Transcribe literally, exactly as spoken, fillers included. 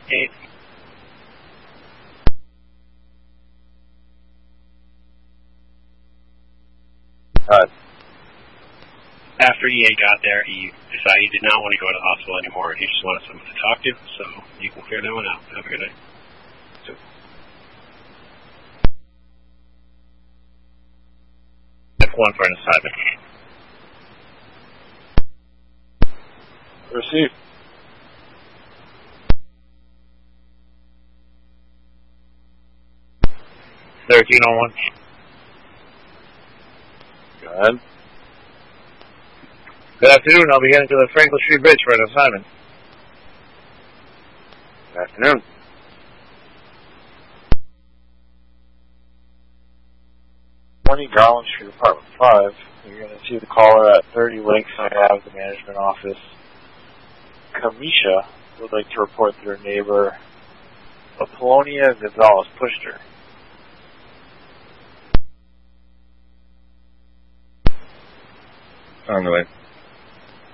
eight. Uh, After E A got there, he decided he did not want to go to the hospital anymore. He just wanted someone to talk to, so you can clear that one out. Have a good night. So, F one for an assignment. Received. thirteen oh one. Go ahead. Good afternoon. I'll be heading to the Franklin Street Bridge for an assignment. Good afternoon. twenty Garland Street, Apartment five. You're going to see the caller at thirty Lakeside Ave, the management office. Kamisha would like to report that her neighbor, Apollonia Gonzalez, pushed her. On the way.